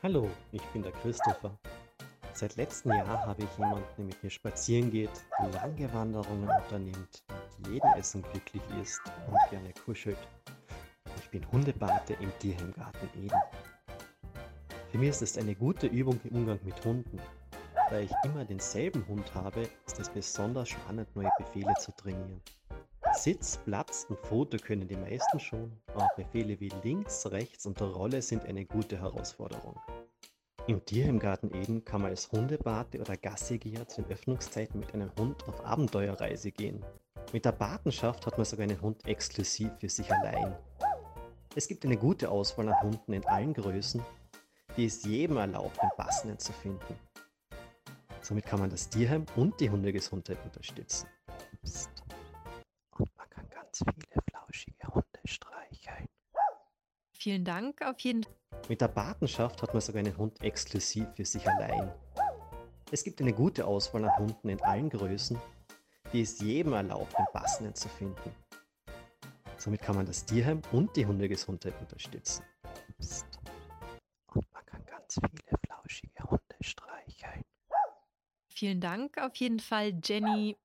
Hallo, ich bin der Christopher. Seit letztem Jahr habe ich jemanden, der mit mir spazieren geht, lange Wanderungen unternimmt, mit jedem Essen glücklich ist und gerne kuschelt. Ich bin Hundepate im Tierheimgarten Eden. Für mich ist es eine gute Übung im Umgang mit Hunden. Da ich immer denselben Hund habe, ist es besonders spannend, neue Befehle zu trainieren. Sitz, Platz und Foto können die meisten schon, aber Befehle wie links, rechts und Rolle sind eine gute Herausforderung. Im Tierheimgarten Eden kann man als Hundepate oder Gassigeher zu den Öffnungszeiten mit einem Hund auf Abenteuerreise gehen. Mit der Patenschaft hat man sogar einen Hund exklusiv für sich allein. Es gibt eine gute Auswahl an Hunden in allen Größen, die es jedem erlaubt, den passenden zu finden. Somit kann man das Tierheim und die Hundegesundheit unterstützen. Psst. Und man kann ganz viele flauschige Hunde streicheln. Vielen Dank auf jeden Mit der Patenschaft hat man sogar einen Hund exklusiv für sich allein. Es gibt eine gute Auswahl an Hunden in allen Größen, die es jedem erlaubt, den passenden zu finden. Somit kann man das Tierheim und die Hundegesundheit unterstützen. Psst. Und man kann ganz viele flauschige Hunde streicheln. Vielen Dank auf jeden Fall, Jenny.